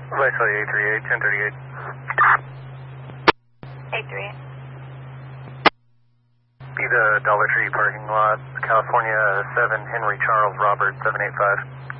Vitality 838, 1038. 838. Be the Dollar Tree parking lot, California 7, Henry Charles Robert 785.